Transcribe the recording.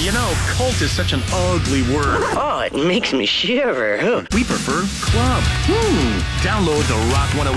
You know, cult is such an ugly word. Oh, it makes me shiver. We prefer club. Download the Rock 108